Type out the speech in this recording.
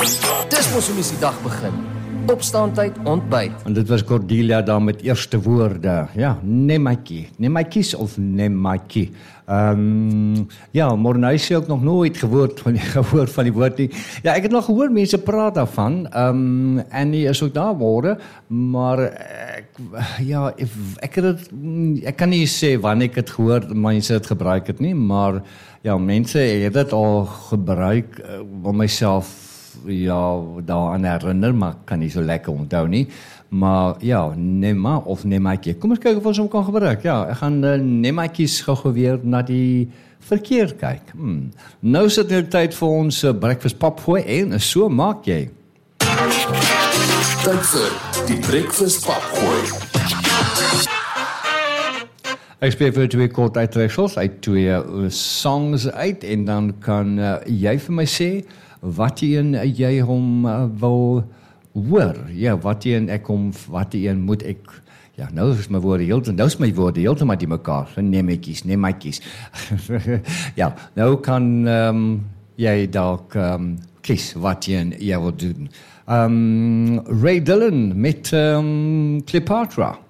Dis mos hoe mens die dag begin. Opstaantyd, ontbyt. En dit was Cordelia daar met eerste woorde. Ja, Nemaatjies of Nemaatjie. Ja, Mornay sê ook nog nooit gehoord van die woord nie. Ja, ek het nog gehoor mense praat daarvan. Annie is ook daar woorde, maar ek kan nie sê wanneer ek het gehoor mense het gebruik het nie, maar ja, mense het dit al gebruik om myself daaraan herinner, maar kan nie so lekker onthou nie. Maar ja, Nema of Nemaatjie. Kom ons kyk of ons hom kan gebruik. Ja, ek gaan Nemaatjies gou weer na die verkeer kyk. Nou is dit tyd vir ons breakfast popgooi en so maak jy. Tyd vir die breakfast popgooi. Ek speel vir 2 kort uittreksels uit 2 songs uit en dan kan jy vir my sê wat jy hom wil hoor. Ja, wat een moet ek. Ja, nou is my woorde heeltemal die mekaar. Nemaatjies. Ja, nou kan jy dalk kies wat jy wil doen. Ray Dillon met Cleopatra.